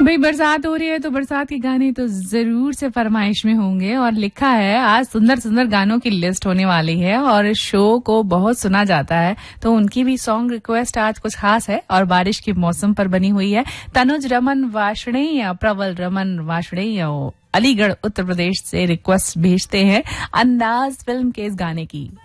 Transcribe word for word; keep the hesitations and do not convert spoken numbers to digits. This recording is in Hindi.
भाई बरसात हो रही है तो बरसात के गाने तो जरूर से फरमाइश में होंगे और लिखा है आज सुंदर सुंदर गानों की लिस्ट होने वाली है और शो को बहुत सुना जाता है तो उनकी भी सॉन्ग रिक्वेस्ट आज कुछ खास है और बारिश के मौसम पर बनी हुई है। तनुज रमन वाषणेय प्रबल रमन वाषणेय अलीगढ़ उत्तर प्रदेश से रिक्वेस्ट भेजते हैं अंदाज फिल्म के इस गाने की।